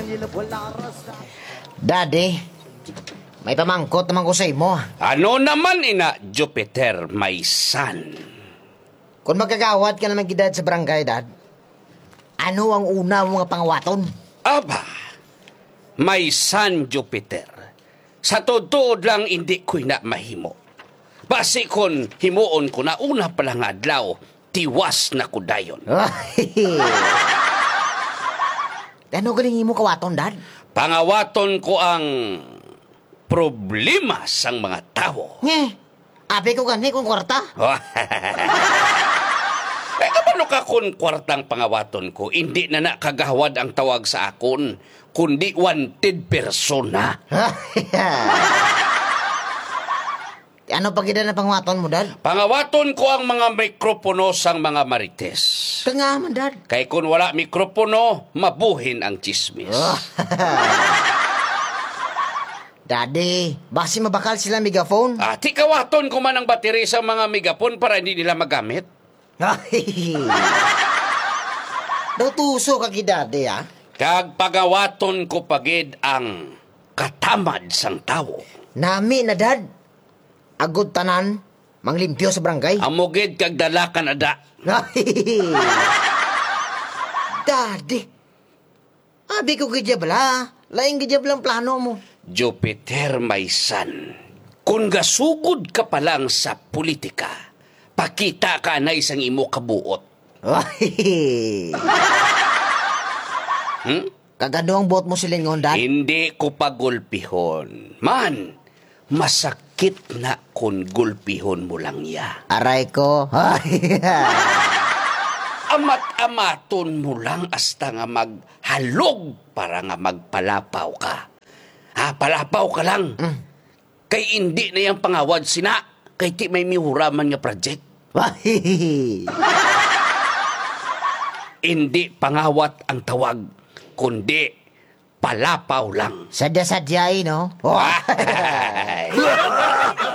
Daddy, may pamangkot naman ko sa imo. Ano naman ina, Jupiter, my son? Kung magkagawad ka naman gidad sa barangay, Dad, ano ang una mo nga pangawaton? Aba, my son, Jupiter. Sa totoo lang, hindi ko'y na mahimo. Basi kon himuon ko na una palang adlaw, tiwas na ko dayon. Ano galing mo kawaton, Dad? Pangawaton ko ang problema sang mga tao. Api ko gani kung kwarta. Kapano ka kung kwartang pangawaton ko, hindi na nakagahawad ang tawag sa akon, kundi wanted persona. Ano pa gida na pangawaton mo, Dad? Pangawaton ko ang mga mikropono sang mga marites. Kaya man, Dad. Kay kung wala mikropono, mabuhin ang chismis. Daddy, basi mabakal sila megaphone? Ti kawaton ko man ang bateri sa mga megapon para hindi nila magamit. Tutuso ka ki Daddy, ha? Kag pagawaton ko pagid ang katamad sang tao. Nami na, Dad. Agod tanan, manglimpyo sa barangay. Amugid kag dalakan ada. Daddy, abi ko gidyabla. Laing gidyablang plano mo. Jupiter, my son. Kung gasugod ka pa lang sa politika, pakita ka na isang imo kabuot. Kagano ang buot mo silingon, Dad? Hindi ko pagulpihon. Man, masakit na kung gulpihon mo lang ya. Aray ko. Amat-amaton mo lang hasta nga maghalog para nga magpalapaw ka. Palapaw ka lang. Kay hindi na yung pangawad sina. Kay ti may mihuraman nga project. Hindi pangawat ang tawag, kundi palapaw lang. Sadya-sadyay, no?